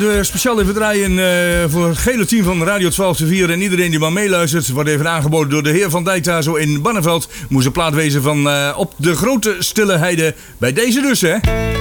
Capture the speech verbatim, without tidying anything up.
Uh, speciaal even draaien uh, voor het hele team van Radio twaalf te vier en iedereen die maar meeluistert. Wordt even aangeboden door de heer Van Dijk daar zo in Barneveld. Moest een plaat wezen van uh, Op de Grote Stille Heide. Bij deze dus, hè.